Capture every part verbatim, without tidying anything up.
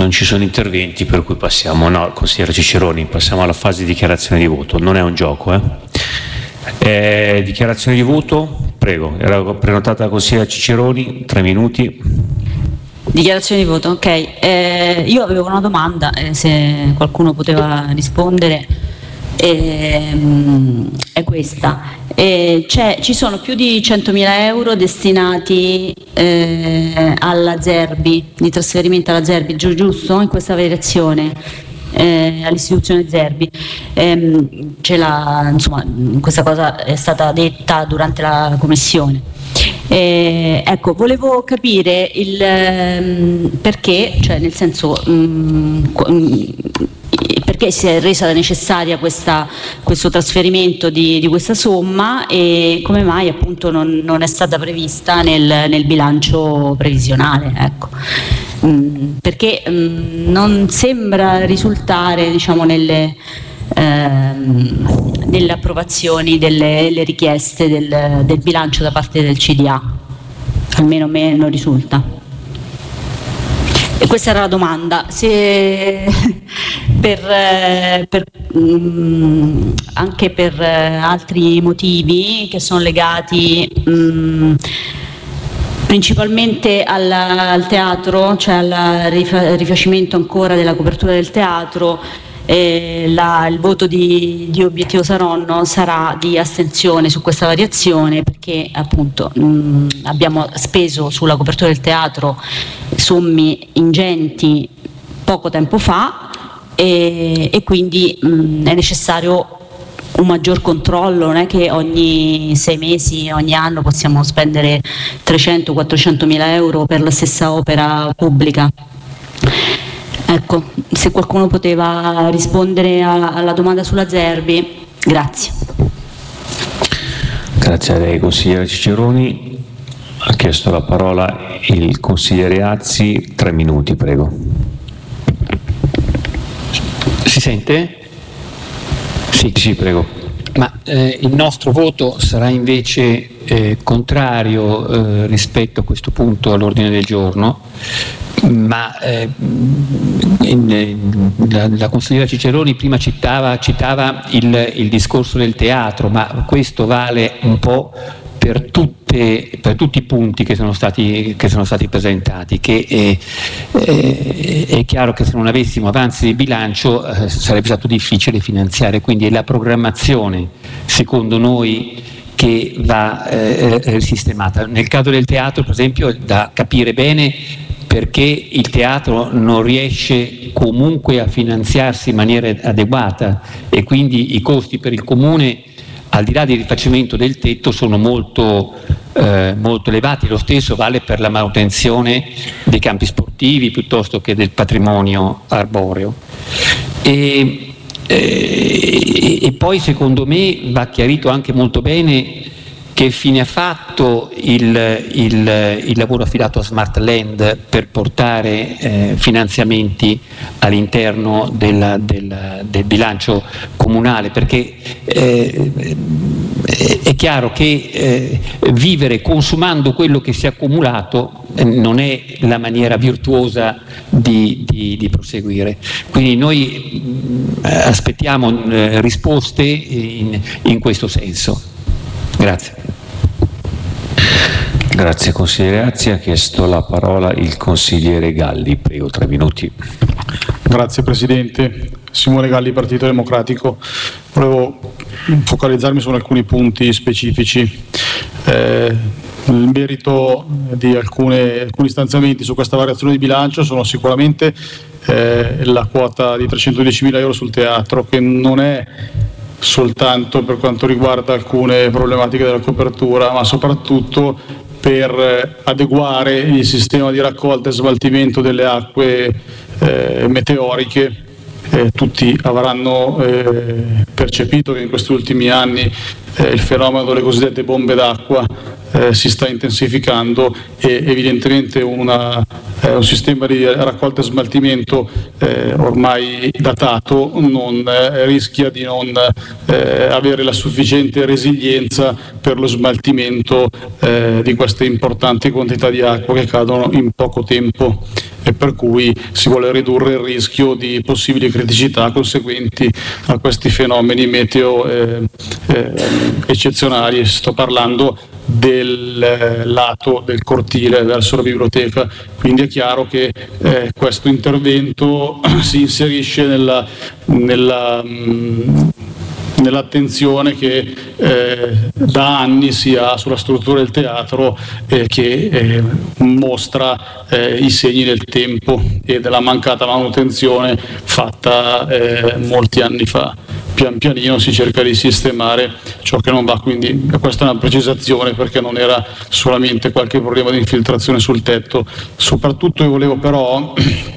Non ci sono interventi, per cui passiamo, no, consigliere Ciceroni, passiamo alla fase di dichiarazione di voto. Non è un gioco, eh? Eh, dichiarazione di voto, prego. Era prenotata la consigliera Ciceroni, tre minuti. Dichiarazione di voto, ok. Eh, io avevo una domanda, eh, se qualcuno poteva rispondere, eh, è questa. Eh, c'è, ci sono più di centomila euro destinati eh, alla Zerbi, di trasferimento alla Zerbi, giusto? In questa variazione, eh, all'istituzione Zerbi. Eh, c'è la, insomma, questa cosa è stata detta durante la commissione. Eh, ecco, volevo capire il ehm, perché, cioè nel senso mh, perché si è resa necessaria questa, questo trasferimento di, di questa somma e come mai appunto non, non è stata prevista nel, nel bilancio previsionale, ecco. Mh, perché mh, non sembra risultare, diciamo, nelle ehm, nelle approvazioni delle, delle richieste del, del bilancio da parte del C D A, almeno a me non risulta. E questa era la domanda, se per, per, mh, anche per altri motivi che sono legati mh, principalmente al, al teatro, cioè al rifacimento ancora della copertura del teatro. Eh, la, il voto di, di Obiettivo Saronno sarà di astensione su questa variazione perché appunto mh, abbiamo speso sulla copertura del teatro sommi ingenti poco tempo fa e, e quindi mh, è necessario un maggior controllo, non è che ogni sei mesi, ogni anno possiamo spendere trecento quattrocento mila euro per la stessa opera pubblica. Ecco, se qualcuno poteva rispondere a, alla domanda sulla Zerbi, grazie. Grazie a lei, consigliere Ciceroni. Ha chiesto la parola il consigliere Azzi, tre minuti, prego. Si sente? Sì, sì, prego. Ma eh, il nostro voto sarà invece eh, contrario eh, rispetto a questo punto all'ordine del giorno. Ma eh, in, in, la, la consigliera Ciceroni prima citava, citava il, il discorso del teatro, ma questo vale un po' per, tutte, per tutti i punti che sono stati, che sono stati presentati, che è, è, è chiaro che se non avessimo avanzi di bilancio eh, sarebbe stato difficile finanziare, quindi è la programmazione, secondo noi, che va eh, sistemata. Nel caso del teatro, per esempio, è da capire bene perché il teatro non riesce comunque a finanziarsi in maniera adeguata e quindi i costi per il comune, al di là del rifacimento del tetto, sono molto, eh, molto elevati. Lo stesso vale per la manutenzione dei campi sportivi piuttosto che del patrimonio arboreo. E, e, e poi secondo me va chiarito anche molto bene che fine ha fatto il, il, il lavoro affidato a Smart Land per portare eh, finanziamenti all'interno del, del, del bilancio comunale, perché eh, è chiaro che eh, vivere consumando quello che si è accumulato eh, non è la maniera virtuosa di, di, di proseguire. Quindi noi mh, aspettiamo eh, risposte in, in questo senso. Grazie. Grazie consigliere Azzi. Ha chiesto la parola il consigliere Galli, prego, tre minuti. Grazie Presidente. Simone Galli, Partito Democratico. Volevo focalizzarmi su alcuni punti specifici. Eh, il merito di alcune, alcuni stanziamenti su questa variazione di bilancio sono sicuramente eh, la quota di trecentodiecimila euro sul teatro, che non è soltanto per quanto riguarda alcune problematiche della copertura, ma soprattutto per adeguare il sistema di raccolta e smaltimento delle acque eh, meteoriche. Eh, tutti avranno eh, percepito che in questi ultimi anni eh, il fenomeno delle cosiddette bombe d'acqua eh, si sta intensificando e evidentemente una, eh, un sistema di raccolta e smaltimento eh, ormai datato non eh, rischia di non eh, avere la sufficiente resilienza per lo smaltimento eh, di queste importanti quantità di acqua che cadono in poco tempo e per cui si vuole ridurre il rischio di possibili criticità conseguenti a questi fenomeni meteo eh, eh, eccezionali. Sto parlando del eh, lato del cortile verso la biblioteca, quindi è chiaro che eh, questo intervento si inserisce nella, nella mh, nell'attenzione che eh, da anni si ha sulla struttura del teatro eh, che eh, mostra eh, i segni del tempo e della mancata manutenzione fatta eh, molti anni fa. Pian pianino si cerca di sistemare ciò che non va, quindi questa è una precisazione perché non era solamente qualche problema di infiltrazione sul tetto. Soprattutto io volevo però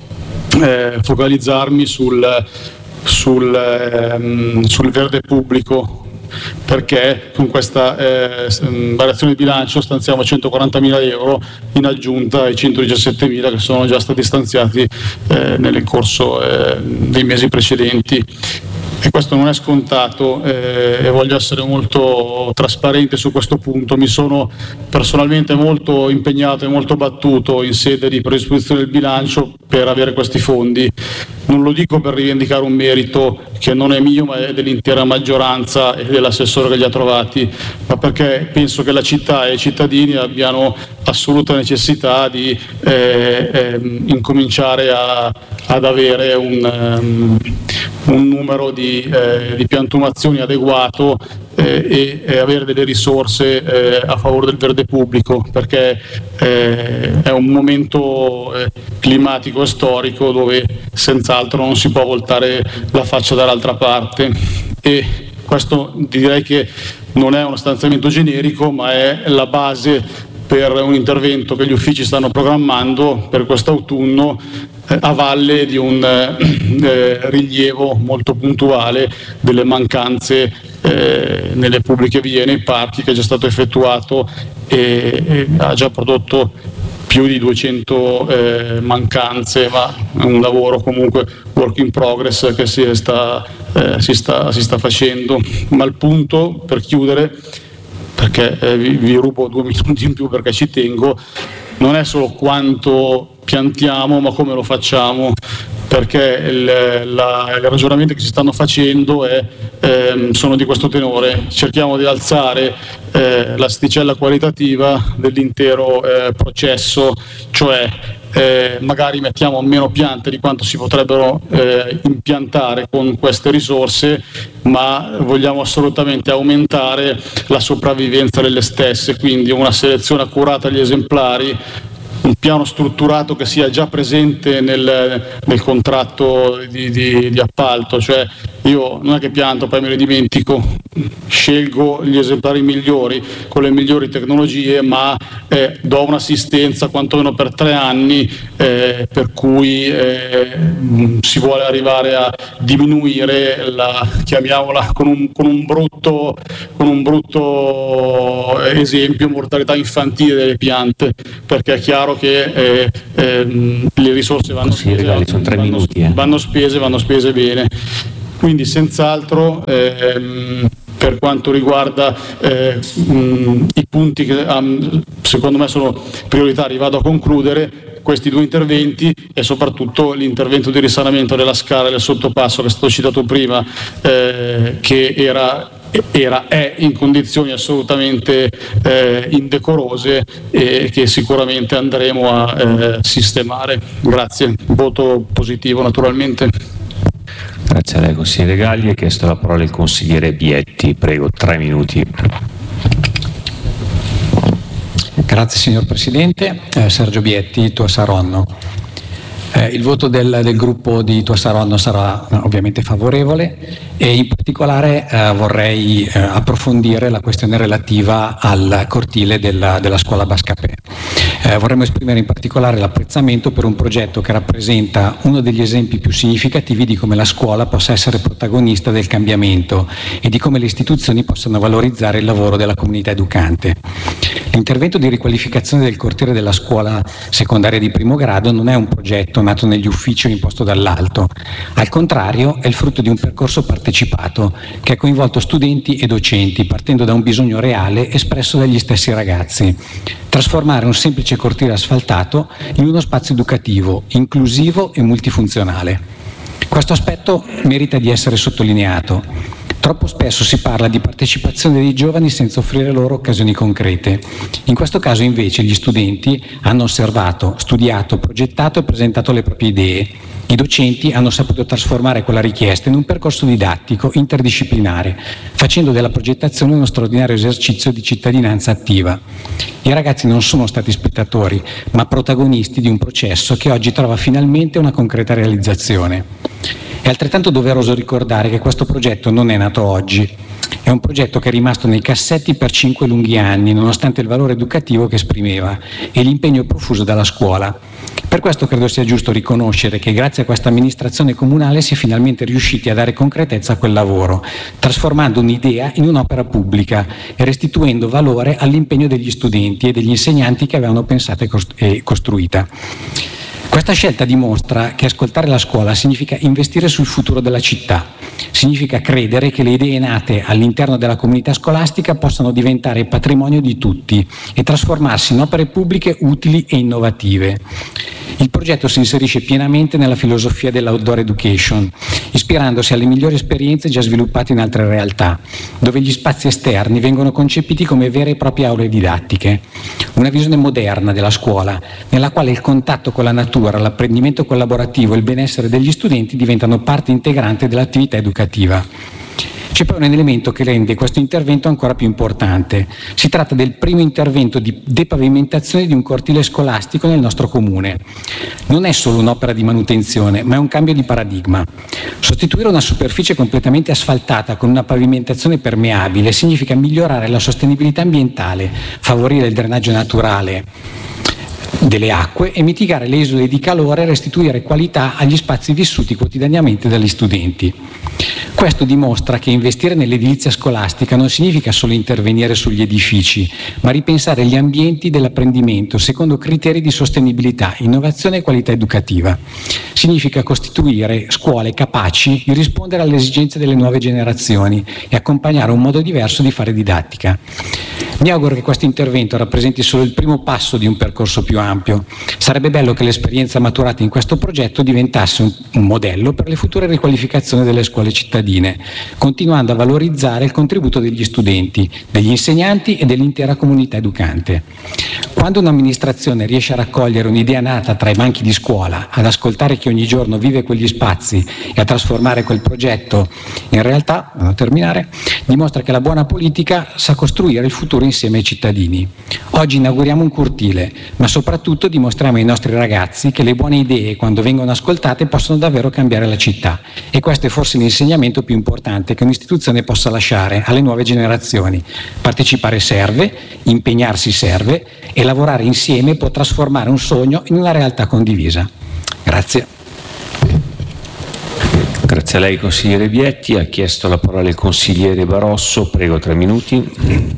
eh, focalizzarmi sul Sul, ehm, sul verde pubblico, perché con questa eh, variazione di bilancio stanziamo centoquarantamila euro in aggiunta ai centodiciassettemila che sono già stati stanziati eh, nel corso eh, dei mesi precedenti. E questo non è scontato eh, e voglio essere molto trasparente su questo punto. Mi sono personalmente molto impegnato e molto battuto in sede di predisposizione del bilancio per avere questi fondi. Non lo dico per rivendicare un merito che non è mio ma è dell'intera maggioranza e dell'assessore che li ha trovati, ma perché penso che la città e i cittadini abbiano assoluta necessità di eh, eh, incominciare a, ad avere un, um, un numero di, eh, di piantumazioni adeguato eh, e, e avere delle risorse eh, a favore del verde pubblico, perché eh, è un momento eh, climatico e storico dove senz'altro non si può voltare la faccia dall'altra parte, e questo direi che non è uno stanziamento generico ma è la base per un intervento che gli uffici stanno programmando per quest'autunno eh, a valle di un eh, rilievo molto puntuale delle mancanze eh, nelle pubbliche vie e nei parchi, che è già stato effettuato e, e ha già prodotto più di duecento eh, mancanze, ma è un lavoro comunque work in progress che si sta, eh, si sta, si sta facendo. Ma il punto, per chiudere, perché eh, vi, vi rubo due minuti in più perché ci tengo, non è solo quanto piantiamo ma come lo facciamo, perché il, la, i ragionamenti che si stanno facendo è, eh, sono di questo tenore: cerchiamo di alzare eh, l'asticella qualitativa dell'intero eh, processo, cioè Eh, magari mettiamo meno piante di quanto si potrebbero eh, impiantare con queste risorse, ma vogliamo assolutamente aumentare la sopravvivenza delle stesse, quindi una selezione accurata degli esemplari, un piano strutturato che sia già presente nel, nel contratto di, di, di appalto, cioè io non è che pianto poi me ne dimentico, scelgo gli esemplari migliori con le migliori tecnologie, ma eh, do un'assistenza quantomeno per tre anni eh, per cui eh, si vuole arrivare a diminuire la, chiamiamola con un, con un brutto con un brutto esempio, mortalità infantile delle piante, perché è chiaro che eh, eh, le risorse vanno sì, spese, regali, sono tre vanno, minuti, eh. vanno spese, vanno spese bene. Quindi senz'altro ehm, per quanto riguarda eh, mh, i punti che um, secondo me sono prioritari, vado a concludere questi due interventi e soprattutto l'intervento di risanamento della scala del sottopasso che è stato citato prima, eh, che era Era, è in condizioni assolutamente eh, indecorose e che sicuramente andremo a eh, sistemare. Grazie, voto positivo naturalmente. Grazie a lei consigliere Galli. Ha chiesto la parola il consigliere Bietti, prego, tre minuti. Grazie signor Presidente. Eh, Sergio Bietti, Tua Saronno. Eh, il voto del, del gruppo di Tua Saronno sarà eh, ovviamente favorevole e in particolare eh, vorrei eh, approfondire la questione relativa al cortile della, della scuola Bascapè. Eh, vorremmo esprimere in particolare l'apprezzamento per un progetto che rappresenta uno degli esempi più significativi di come la scuola possa essere protagonista del cambiamento e di come le istituzioni possano valorizzare il lavoro della comunità educante. L'intervento di riqualificazione del cortile della scuola secondaria di primo grado non è un progetto nato negli uffici o imposto dall'alto. Al contrario, è il frutto di un percorso partecipato che ha coinvolto studenti e docenti, partendo da un bisogno reale espresso dagli stessi ragazzi. Trasformare un semplice cortile asfaltato in uno spazio educativo, inclusivo e multifunzionale. Questo aspetto merita di essere sottolineato. Troppo spesso si parla di partecipazione dei giovani senza offrire loro occasioni concrete. In questo caso invece gli studenti hanno osservato, studiato, progettato e presentato le proprie idee. I docenti hanno saputo trasformare quella richiesta in un percorso didattico interdisciplinare, facendo della progettazione uno straordinario esercizio di cittadinanza attiva. I ragazzi non sono stati spettatori, ma protagonisti di un processo che oggi trova finalmente una concreta realizzazione. È altrettanto doveroso ricordare che questo progetto non è nato oggi. È un progetto che è rimasto nei cassetti per cinque lunghi anni, nonostante il valore educativo che esprimeva e l'impegno profuso dalla scuola. Per questo credo sia giusto riconoscere che grazie a questa amministrazione comunale si è finalmente riusciti a dare concretezza a quel lavoro, trasformando un'idea in un'opera pubblica e restituendo valore all'impegno degli studenti e degli insegnanti che avevano pensato e costruita. Questa scelta dimostra che ascoltare la scuola significa investire sul futuro della città, significa credere che le idee nate all'interno della comunità scolastica possano diventare patrimonio di tutti e trasformarsi in opere pubbliche utili e innovative. Il progetto si inserisce pienamente nella filosofia dell'outdoor education, ispirandosi alle migliori esperienze già sviluppate in altre realtà, dove gli spazi esterni vengono concepiti come vere e proprie aule didattiche. Una visione moderna della scuola, nella quale il contatto con la natura, l'apprendimento collaborativo e il benessere degli studenti diventano parte integrante dell'attività educativa. C'è poi un elemento che rende questo intervento ancora più importante. Si tratta del primo intervento di depavimentazione di un cortile scolastico nel nostro comune. Non è solo un'opera di manutenzione, ma è un cambio di paradigma. Sostituire una superficie completamente asfaltata con una pavimentazione permeabile significa migliorare la sostenibilità ambientale, favorire il drenaggio naturale delle acque e mitigare le isole di calore e restituire qualità agli spazi vissuti quotidianamente dagli studenti. Questo dimostra che investire nell'edilizia scolastica non significa solo intervenire sugli edifici, ma ripensare gli ambienti dell'apprendimento secondo criteri di sostenibilità, innovazione e qualità educativa. Significa costituire scuole capaci di rispondere alle esigenze delle nuove generazioni e accompagnare un modo diverso di fare didattica. Mi auguro che questo intervento rappresenti solo il primo passo di un percorso più ampio. Sarebbe bello che l'esperienza maturata in questo progetto diventasse un, un modello per le future riqualificazioni delle scuole cittadine, continuando a valorizzare il contributo degli studenti, degli insegnanti e dell'intera comunità educante. Quando un'amministrazione riesce a raccogliere un'idea nata tra i banchi di scuola, ad ascoltare chi ogni giorno vive quegli spazi e a trasformare quel progetto in realtà, vado a terminare, dimostra che la buona politica sa costruire il futuro insieme ai cittadini. Oggi inauguriamo un cortile, ma soprattutto dimostriamo ai nostri ragazzi che le buone idee, quando vengono ascoltate, possono davvero cambiare la città. E questo è forse l'insegnamento più importante che un'istituzione possa lasciare alle nuove generazioni. Partecipare serve, impegnarsi serve e lavorare insieme può trasformare un sogno in una realtà condivisa. Grazie. Grazie a lei, consigliere Bietti. Ha chiesto la parola il consigliere Barosso. Prego, tre minuti.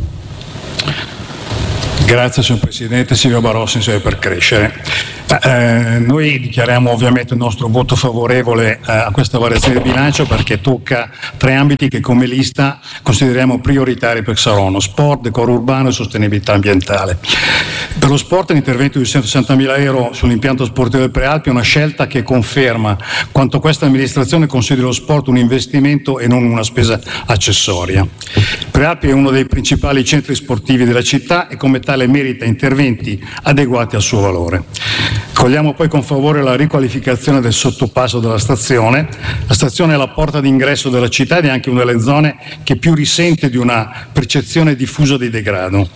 Grazie signor Presidente, Silvio Barosso, Insieme per Crescere. Eh, noi dichiariamo ovviamente il nostro voto favorevole eh, a questa variazione di bilancio perché tocca tre ambiti che come lista consideriamo prioritari per Saronno: sport, decoro urbano e sostenibilità ambientale. Per lo sport l'intervento di centosessantamila euro sull'impianto sportivo del Prealpi è una scelta che conferma quanto questa amministrazione consideri lo sport un investimento e non una spesa accessoria. Prealpi è uno dei principali centri sportivi della città e come tale merita interventi adeguati al suo valore. Cogliamo poi con favore la riqualificazione del sottopasso della stazione. La stazione è la porta d'ingresso della città ed è anche una delle zone che più risente di una percezione diffusa di degrado.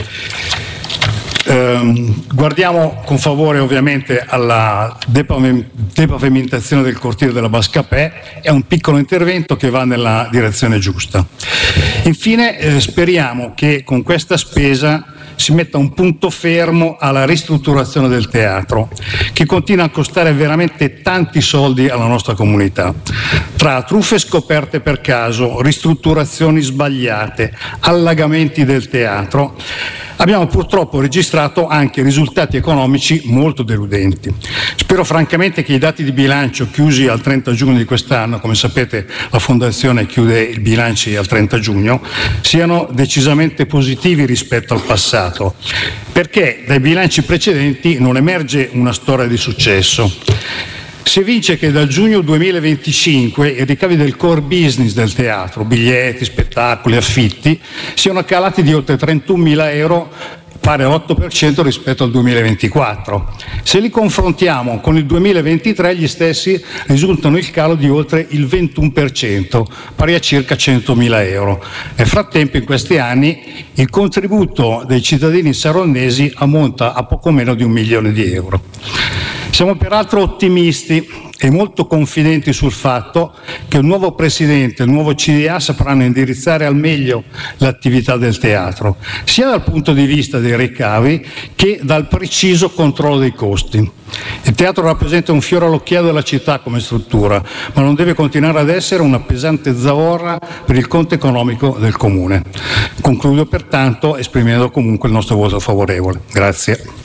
Eh, guardiamo con favore ovviamente alla depavimentazione del cortile della Bascapè. È un piccolo intervento che va nella direzione giusta. Infine eh, speriamo che con questa spesa si metta un punto fermo alla ristrutturazione del teatro, che continua a costare veramente tanti soldi alla nostra comunità. Tra truffe scoperte per caso, ristrutturazioni sbagliate, allagamenti del teatro, abbiamo purtroppo registrato anche risultati economici molto deludenti. Spero francamente che i dati di bilancio chiusi al trenta giugno di quest'anno, come sapete la Fondazione chiude i bilanci al trenta giugno, siano decisamente positivi rispetto al passato, perché dai bilanci precedenti non emerge una storia di successo. Si evince che dal giugno duemilaventicinque i ricavi del core business del teatro, biglietti, spettacoli, affitti, siano calati di oltre trentunomila euro, pari all'otto per cento rispetto al duemilaventiquattro. Se li confrontiamo con il duemilaventitré, gli stessi risultano il calo di oltre il ventuno per cento, pari a circa centomila euro. Nel frattempo, in questi anni, il contributo dei cittadini saronnesi ammonta a poco meno di un milione di euro. Siamo peraltro ottimisti e molto confidenti sul fatto che il nuovo Presidente e il nuovo C D A sapranno indirizzare al meglio l'attività del teatro, sia dal punto di vista dei ricavi che dal preciso controllo dei costi. Il teatro rappresenta un fiore all'occhiello della città come struttura, ma non deve continuare ad essere una pesante zavorra per il conto economico del Comune. Concludo pertanto esprimendo comunque il nostro voto favorevole. Grazie.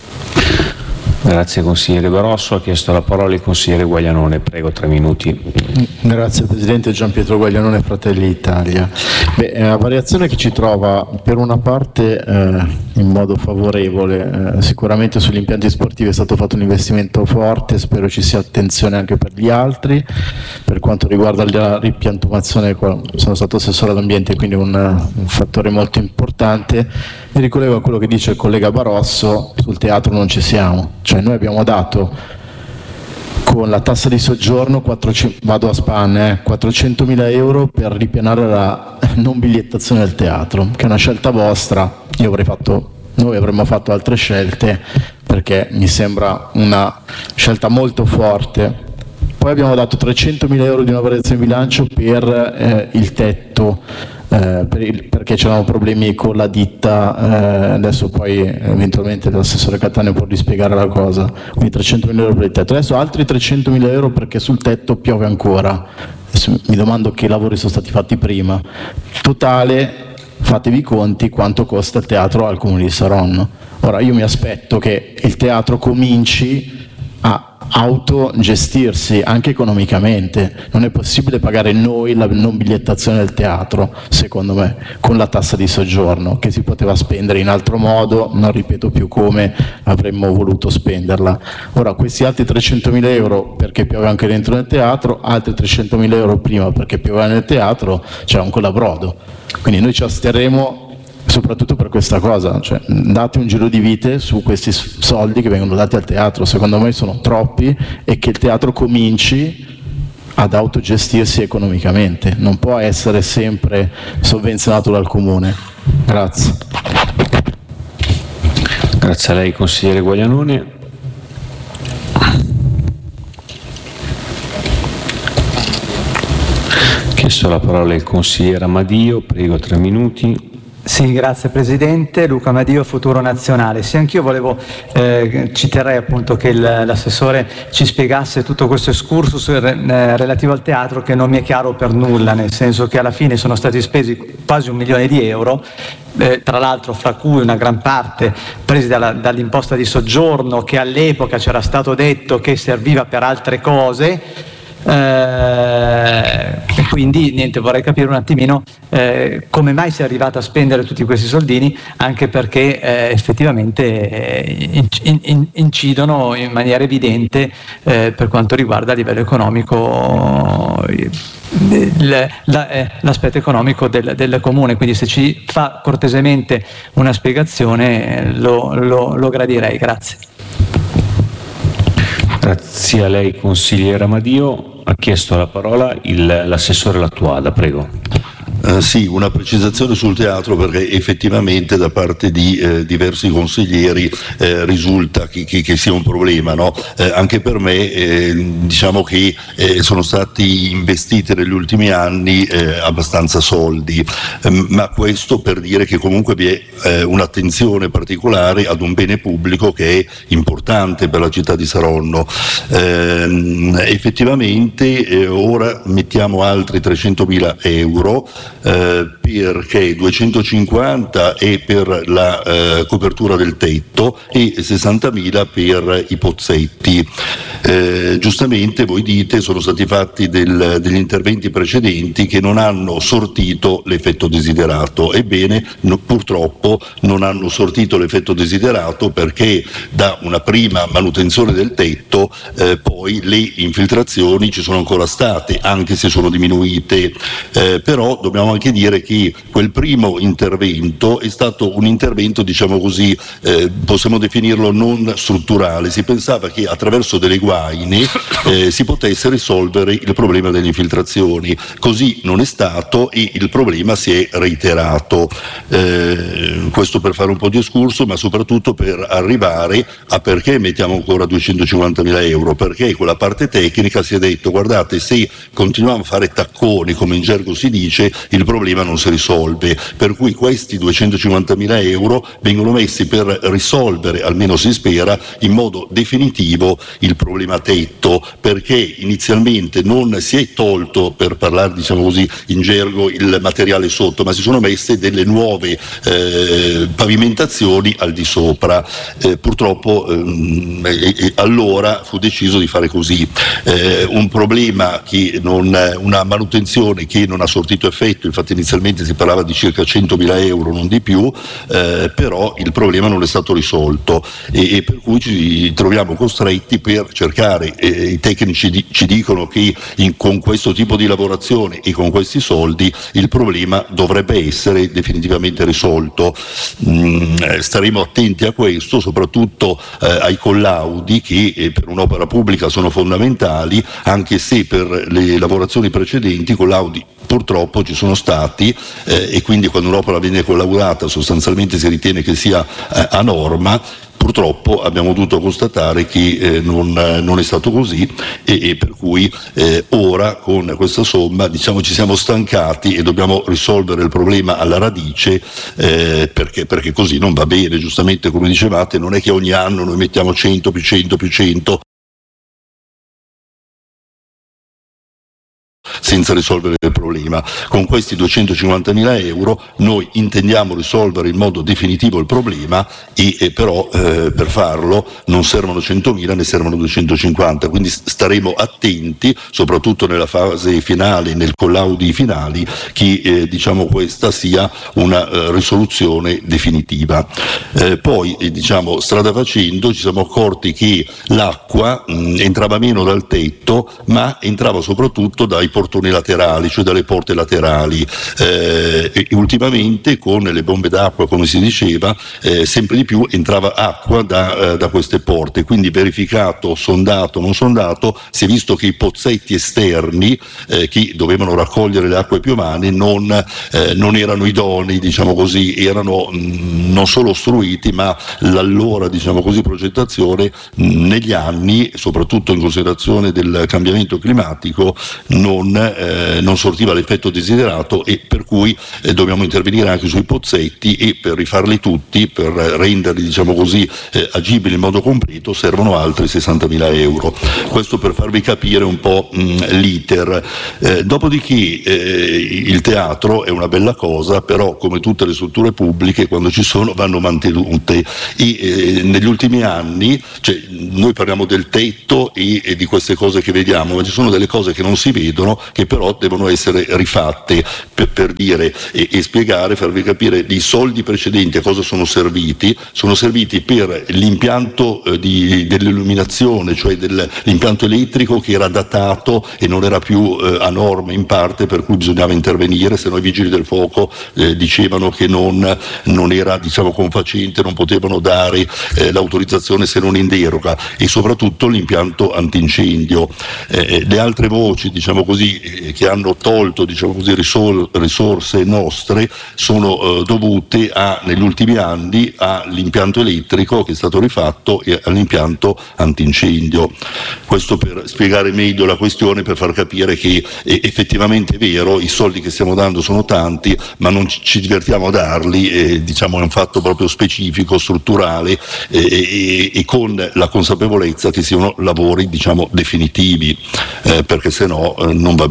Grazie consigliere Barosso. Ha chiesto la parola il consigliere Guaglianone. Prego, tre minuti. Grazie Presidente. Gian Pietro Guaglianone, Fratelli d'Italia. Beh, è una variazione che ci trova per una parte eh, in modo favorevole. Eh, sicuramente sugli impianti sportivi è stato fatto un investimento forte, spero ci sia attenzione anche per gli altri. Per quanto riguarda la ripiantumazione, sono stato assessore all'ambiente, quindi un, un fattore molto importante. Mi ricollego a quello che dice il collega Barosso, sul teatro non ci siamo. Cioè noi abbiamo dato con la tassa di soggiorno, quattrocento, vado a spanne, eh, quattrocentomila euro per ripianare la non bigliettazione del teatro, che è una scelta vostra. Io avrei fatto, noi avremmo fatto altre scelte perché mi sembra una scelta molto forte. Poi abbiamo dato trecentomila euro di una variazione di bilancio per eh, il tetto, Eh, per il, perché c'erano problemi con la ditta, eh, adesso poi eventualmente l'assessore Cattaneo può rispiegare la cosa, quindi trecentomila euro per il tetto, adesso altri trecentomila euro perché sul tetto piove ancora. Adesso mi domando che lavori sono stati fatti prima. Totale, fatevi i conti quanto costa il teatro al Comune di Saronno. Ora io mi aspetto che il teatro cominci a autogestirsi anche economicamente. Non è possibile pagare noi la non bigliettazione del teatro, secondo me, con la tassa di soggiorno che si poteva spendere in altro modo, non ripeto più come avremmo voluto spenderla. Ora questi altri trecentomila euro perché piove anche dentro nel teatro, altri trecentomila euro prima perché piove nel teatro, c'è un colabrodo. Quindi noi ci asterremo soprattutto per questa cosa, cioè date un giro di vite su questi soldi che vengono dati al teatro, secondo me sono troppi, e che il teatro cominci ad autogestirsi economicamente, non può essere sempre sovvenzionato dal Comune. Grazie. Grazie a lei consigliere Guaglianone. Chiesto la parola il consigliere Amadio, prego, tre minuti. Sì, grazie Presidente. Luca Amadio, Futuro Nazionale. Sì, anch'io volevo, eh, ci terrei appunto che il, l'assessore ci spiegasse tutto questo excursus eh, relativo al teatro, che non mi è chiaro per nulla, nel senso che alla fine sono stati spesi quasi un milione di euro, eh, tra l'altro fra cui una gran parte presi dalla, dall'imposta di soggiorno, che all'epoca c'era stato detto che serviva per altre cose. Eh, e quindi niente, vorrei capire un attimino eh, come mai si è arrivato a spendere tutti questi soldini, anche perché eh, effettivamente eh, in, in, incidono in maniera evidente eh, per quanto riguarda a livello economico il, la, eh, l'aspetto economico del, del comune, quindi se ci fa cortesemente una spiegazione lo, lo, lo gradirei. Grazie. Grazie a lei consigliere Amadio. Ha chiesto la parola il, l'assessore Lattuada, prego. Uh, sì, una precisazione sul teatro, perché effettivamente da parte di eh, diversi consiglieri eh, risulta che, che, che sia un problema, no? Eh, anche per me eh, diciamo che eh, sono stati investiti negli ultimi anni eh, abbastanza soldi, eh, ma questo per dire che comunque vi è eh, un'attenzione particolare ad un bene pubblico che è importante per la città di Saronno. Eh, effettivamente eh, ora mettiamo altri trecentomila euro eh, perché duecentocinquanta è per la eh, copertura del tetto e sessantamila per i pozzetti. Eh, giustamente voi dite sono stati fatti del, degli interventi precedenti che non hanno sortito l'effetto desiderato. Ebbene, no, purtroppo non hanno sortito l'effetto desiderato, perché da una prima manutenzione del tetto eh, poi le infiltrazioni ci sono ancora state, anche se sono diminuite, eh, però dobbiamo anche dire che quel primo intervento è stato un intervento, diciamo così, eh, possiamo definirlo non strutturale. Si pensava che attraverso delle guaine eh, si potesse risolvere il problema delle infiltrazioni, così non è stato e il problema si è reiterato. Eh, questo per fare un po' di escurso, ma soprattutto per arrivare a perché mettiamo ancora duecentocinquantamila euro, perché quella parte tecnica si è detto: guardate, se continuiamo a fare tacconi, come in gergo si dice, il problema non si risolve, per cui questi duecentocinquantamila euro vengono messi per risolvere, almeno si spera, in modo definitivo il problema tetto, perché inizialmente non si è tolto, per parlare diciamo così in gergo, il materiale sotto, ma si sono messe delle nuove eh, pavimentazioni al di sopra. Eh, purtroppo ehm, e, e allora fu deciso di fare così. Eh, un problema che non, una manutenzione che non ha sortito effetto, infatti inizialmente si parlava di circa centomila euro, non di più, eh, però il problema non è stato risolto e, e per cui ci troviamo costretti per cercare, eh, i tecnici di, ci dicono che in, con questo tipo di lavorazione e con questi soldi il problema dovrebbe essere definitivamente risolto. Mm, staremo attenti a questo, soprattutto eh, ai collaudi che eh, per un'opera pubblica sono fondamentali, anche se per le lavorazioni precedenti i collaudi purtroppo ci sono stati eh, e quindi quando un'opera viene collaudata sostanzialmente si ritiene che sia eh, a norma. Purtroppo abbiamo dovuto constatare che eh, non, eh, non è stato così e, e per cui eh, ora con questa somma diciamo ci siamo stancati e dobbiamo risolvere il problema alla radice, eh, perché, perché così non va bene. Giustamente, come dicevate, non è che ogni anno noi mettiamo cento più cento più cento senza risolvere il problema. Con questi duecentocinquantamila euro noi intendiamo risolvere in modo definitivo il problema e, e però eh, per farlo non servono centomila, ne servono duecentocinquanta, quindi staremo attenti soprattutto nella fase finale, nel collaudi finali, che eh, diciamo questa sia una eh, risoluzione definitiva. Eh, poi eh, diciamo strada facendo ci siamo accorti che l'acqua mh, entrava meno dal tetto, ma entrava soprattutto dai portoni laterali, cioè dalle porte laterali, eh, e ultimamente con le bombe d'acqua, come si diceva, eh, sempre di più entrava acqua da, eh, da queste porte, quindi verificato, sondato, non sondato, si è visto che i pozzetti esterni eh, che dovevano raccogliere le acque piovane non, eh, non erano idonei, diciamo così, erano mh, non solo ostruiti, ma l'allora diciamo così progettazione mh, negli anni, soprattutto in considerazione del cambiamento climatico, non, eh, non sortiva l'effetto desiderato e per cui eh, dobbiamo intervenire anche sui pozzetti e per rifarli tutti, per renderli diciamo così eh, agibili in modo completo, servono altri sessantamila euro. Questo per farvi capire un po' mh, l'iter. Eh, dopodiché eh, il teatro è una bella cosa, però come tutte le strutture pubbliche quando ci sono vanno mantenute e eh, negli ultimi anni, cioè, noi parliamo del tetto e, e di queste cose che vediamo, ma ci sono delle cose che non si vedono che però devono essere rifatte per, per dire e, e spiegare, farvi capire i soldi precedenti a cosa sono serviti. Sono serviti per l'impianto eh, di, dell'illuminazione, cioè dell'impianto elettrico che era datato e non era più eh, a norma in parte, per cui bisognava intervenire, se no i vigili del fuoco eh, dicevano che non, non era diciamo confacente, non potevano dare eh, l'autorizzazione se non in deroga, e soprattutto l'impianto antincendio. Eh, le altre voci diciamo così eh, che hanno tolto diciamo così risor- risorse nostre sono eh, dovute a, negli ultimi anni all'impianto elettrico che è stato rifatto e all'impianto antincendio. Questo per spiegare meglio la questione, per far capire che eh, effettivamente è vero, i soldi che stiamo dando sono tanti, ma non ci divertiamo a darli, eh, diciamo è un fatto proprio specifico, strutturale eh, e, e con la consapevolezza che siano lavori diciamo definitivi, eh, perché se no eh, non va bene.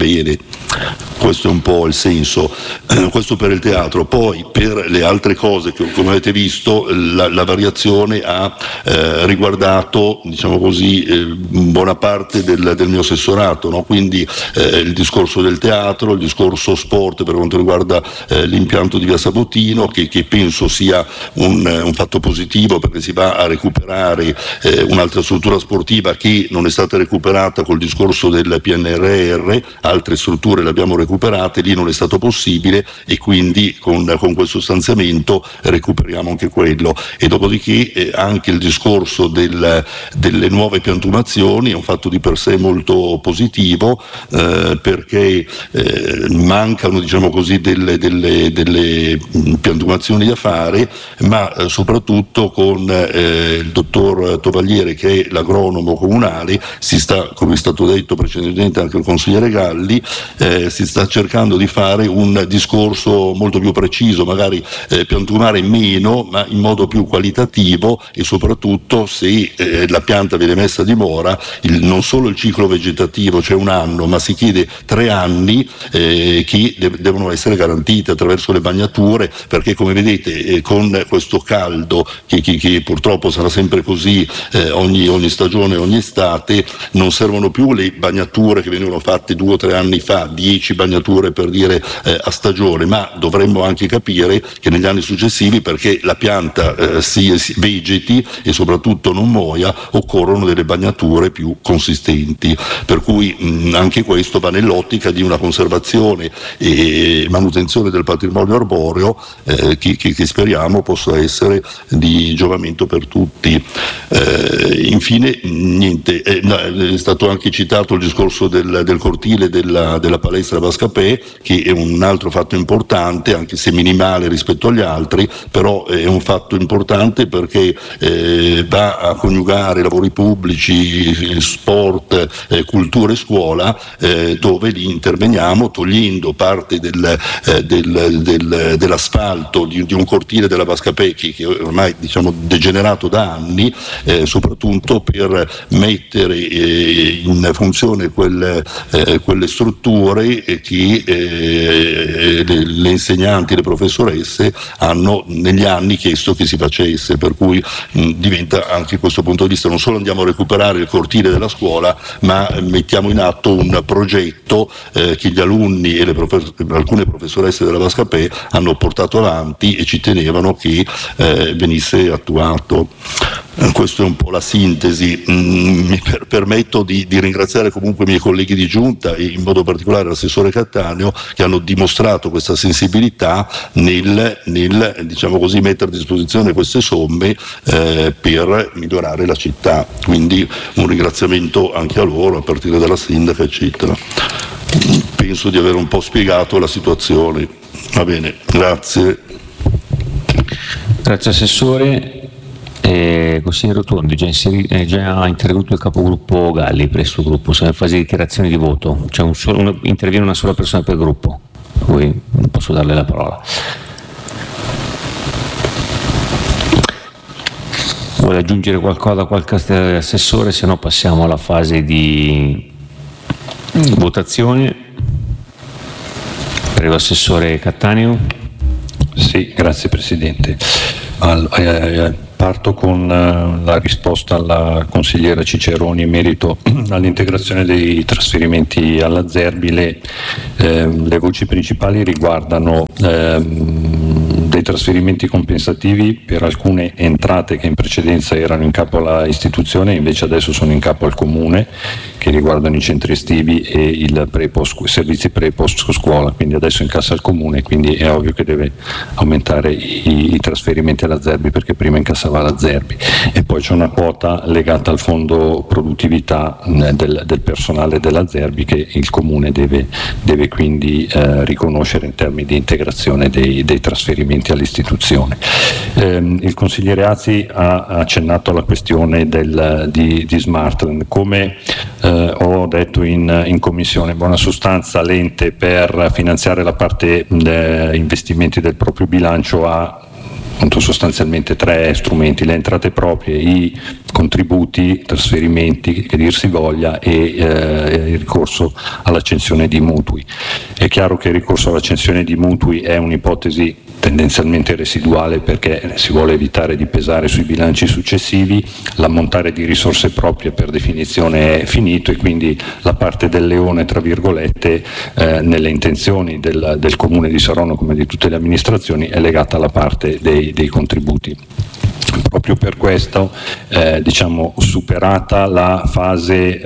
bene. Questo è un po' il senso, eh, questo per il teatro. Poi per le altre cose che come avete visto la, la variazione ha eh, riguardato, diciamo così, eh, buona parte del, del mio assessorato, no? Quindi eh, il discorso del teatro, il discorso sport per quanto riguarda eh, l'impianto di Via Sabotino, che, che penso sia un, un fatto positivo, perché si va a recuperare eh, un'altra struttura sportiva che non è stata recuperata col discorso del P N R R, altre strutture le abbiamo recuperate, lì non è stato possibile e quindi con, con questo stanziamento recuperiamo anche quello. E dopodiché eh, anche il discorso del, delle nuove piantumazioni è un fatto di per sé molto positivo, eh, perché eh, mancano, diciamo così, delle, delle, delle piantumazioni da fare, ma eh, soprattutto con eh, il dottor Tovagliere, che è l'agronomo comunale, si sta, come è stato detto precedentemente anche il consigliere Galli, eh, si sta cercando di fare un discorso molto più preciso, magari eh, piantumare meno ma in modo più qualitativo, e soprattutto se eh, la pianta viene messa a dimora, il, non solo il ciclo vegetativo, cioè un anno, ma si chiede tre anni eh, che de- devono essere garantiti attraverso le bagnature, perché come vedete eh, con questo caldo che, che, che purtroppo sarà sempre così eh, ogni, ogni stagione, ogni estate, non servono più le bagnature che venivano fatte due o tre anni fa, dieci bagnature per dire eh, a stagione, ma dovremmo anche capire che negli anni successivi, perché la pianta eh, si, si vegeti e soprattutto non muoia, occorrono delle bagnature più consistenti, per cui mh, anche questo va nell'ottica di una conservazione e manutenzione del patrimonio arboreo eh, che, che, che speriamo possa essere di giovamento per tutti. Eh, infine niente, eh, no, è stato anche citato il discorso del, del cortile della, della palestra Bascapè, che è un altro fatto importante, anche se minimale rispetto agli altri, però è un fatto importante perché eh, va a coniugare lavori pubblici, sport, eh, cultura e scuola, eh, dove lì interveniamo togliendo parte del, eh, del, del, dell'asfalto di, di un cortile della Bascapè che, che ormai diciamo degenerato da anni, eh, soprattutto per mettere eh, in funzione quelle, eh, quelle strutture che eh, le, le insegnanti, le professoresse hanno negli anni chiesto che si facesse, per cui mh, diventa anche questo punto di vista, non solo andiamo a recuperare il cortile della scuola, ma mettiamo in atto un progetto eh, che gli alunni e le profe- alcune professoresse della Bascapè hanno portato avanti e ci tenevano che eh, venisse attuato. Questa è un po' la sintesi. Mm, mi per- permetto di, di ringraziare comunque i miei colleghi di giunta e in modo particolare l'assessore Cattaneo, che hanno dimostrato questa sensibilità nel, nel diciamo così, mettere a disposizione queste somme eh, per migliorare la città. Quindi un ringraziamento anche a loro, a partire dalla sindaca eccetera. Penso di aver un po' spiegato la situazione. Va bene, grazie. Grazie Assessore. Eh, consigliere Rotondi, già, inseri- eh, già intervenuto il capogruppo Galli per il suo gruppo, siamo in fase di dichiarazione di voto, c'è un solo, un, interviene una sola persona per gruppo, poi non posso darle la parola. Vuole aggiungere qualcosa qualche assessore, se no passiamo alla fase di votazione. Prego Assessore Cattaneo. Sì, grazie Presidente. All, eh, Parto con eh, la risposta alla consigliera Ciceroni in merito all'integrazione dei trasferimenti alla Zerbi. Le, eh, le voci principali riguardano ehm, dei trasferimenti compensativi per alcune entrate che in precedenza erano in capo alla istituzione, invece adesso sono in capo al Comune, che riguardano i centri estivi e il pre-post, servizi pre-post scuola, quindi adesso incassa il Comune, quindi è ovvio che deve aumentare i, i trasferimenti alla Zerbi, perché prima incassava la Zerbi. E poi c'è una quota legata al fondo produttività mh, del, del personale della Zerbi, che il Comune deve, deve quindi eh, riconoscere in termini di integrazione dei, dei trasferimenti all'istituzione. Ehm, il consigliere Azzi ha accennato alla questione del, di, di Smartland. Come eh, ho detto in, in commissione, in buona sostanza l'ente per finanziare la parte eh, investimenti del proprio bilancio ha appunto sostanzialmente tre strumenti: le entrate proprie, i contributi, trasferimenti, che dir si voglia, e eh, il ricorso all'accensione di mutui. È chiaro che il ricorso all'accensione di mutui è un'ipotesi tendenzialmente residuale, perché si vuole evitare di pesare sui bilanci successivi. L'ammontare di risorse proprie per definizione è finito, e quindi la parte del leone, tra virgolette, eh, nelle intenzioni del, del Comune di Saronno come di tutte le amministrazioni, è legata alla parte dei, dei contributi. Proprio per questo, eh, diciamo, superata la fase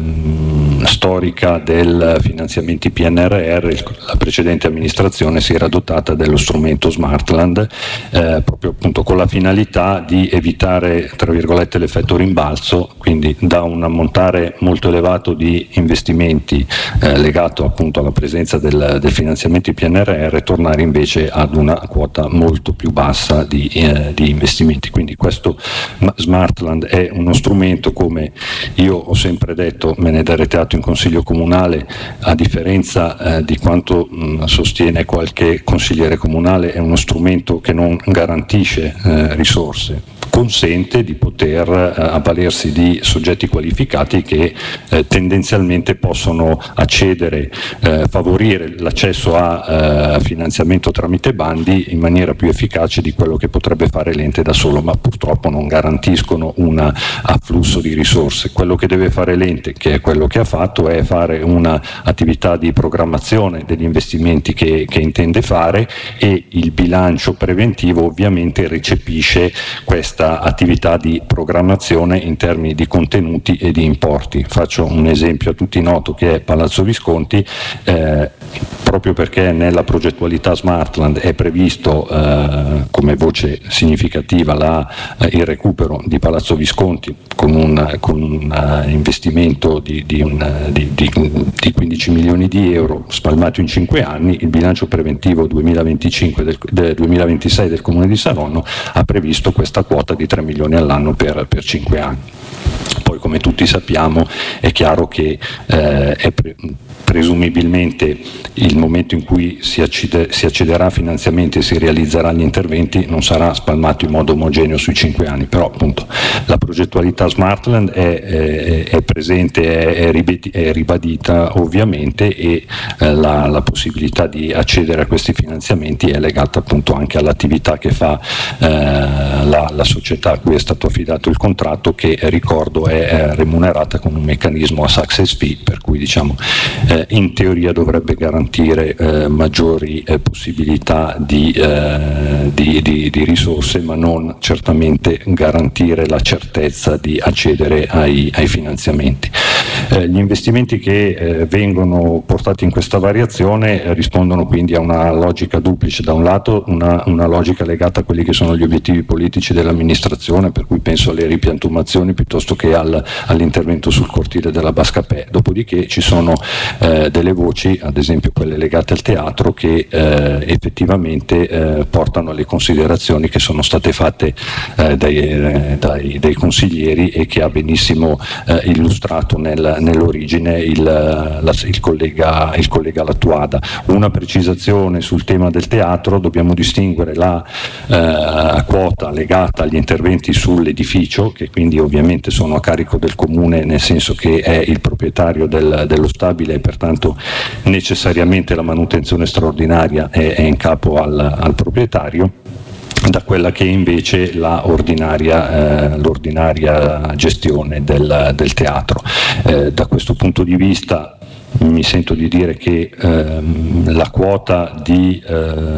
ehm, storica del finanziamenti P N R R, la precedente amministrazione si era dotata dello strumento Smartland, eh, proprio appunto con la finalità di evitare, tra virgolette, l'effetto rimbalzo, quindi da un ammontare molto elevato di investimenti eh, legato appunto alla presenza del, del finanziamento P N R R, tornare invece ad una quota molto più bassa di, eh, di investimenti. Quindi questo Smartland è uno strumento, come io ho sempre detto, me ne darei teatro in Consiglio Comunale, a differenza eh, di quanto mh, sostiene qualche consigliere comunale, è uno strumento che non garantisce eh, risorse, consente di poter eh, avvalersi di soggetti qualificati che eh, tendenzialmente possono accedere, eh, favorire l'accesso a eh, finanziamento tramite bandi in maniera più efficace di quello che potrebbe fare l'ente da solo, ma purtroppo non garantiscono un afflusso di risorse. Quello che deve fare l'ente, che è quello che ha fatto, è fare un'attività di programmazione degli investimenti che, che intende fare, e il bilancio preventivo ovviamente recepisce questa attività di programmazione in termini di contenuti e di importi. Faccio un esempio a tutti noto, che è Palazzo Visconti, eh, proprio perché nella progettualità Smartland è previsto eh, come voce significativa la, eh, il recupero di Palazzo Visconti con un, con un uh, investimento di, di, un, di, di, di quindici milioni di euro spalmato in cinque anni. Il bilancio preventivo duemilaventicinque del, del duemilaventisei del Comune di Saronno ha previsto questa quota di tre milioni all'anno per, per cinque anni. Poi, come tutti sappiamo, è chiaro che eh, è pre- presumibilmente il momento in cui si, accede, si accederà a finanziamenti e si realizzeranno gli interventi non sarà spalmato in modo omogeneo sui cinque anni, però appunto la progettualità Smartland è, è, è presente, è, è ribadita ovviamente, e eh, la, la possibilità di accedere a questi finanziamenti è legata appunto anche all'attività che fa eh, la, la società a cui è stato affidato il contratto, che ricordo è, è remunerata con un meccanismo a success fee, per cui diciamo eh, in teoria dovrebbe garantire eh, maggiori eh, possibilità di, eh, di, di, di risorse, ma non certamente garantire la certezza di accedere ai, ai finanziamenti. Eh, gli investimenti che eh, vengono portati in questa variazione eh, rispondono quindi a una logica duplice: da un lato una, una logica legata a quelli che sono gli obiettivi politici dell'amministrazione, per cui penso alle ripiantumazioni piuttosto che al, all'intervento sul cortile della Bascapè. Dopodiché ci sono eh, delle voci, ad esempio quelle legate al teatro, che eh, effettivamente eh, portano alle considerazioni che sono state fatte eh, dai, eh, dai, dai consiglieri, e che ha benissimo eh, illustrato nel, nell'origine il, la, il, collega, il collega Lattuada. Una precisazione sul tema del teatro: dobbiamo distinguere la eh, quota legata agli interventi sull'edificio, che quindi ovviamente sono a carico del Comune, nel senso che è il proprietario del, dello stabile, e pertanto necessariamente la manutenzione straordinaria è, è in capo al, al proprietario, da quella che è invece la ordinaria, eh, l'ordinaria gestione del, del teatro. Eh, da questo punto di vista mi sento di dire che ehm, la quota di eh,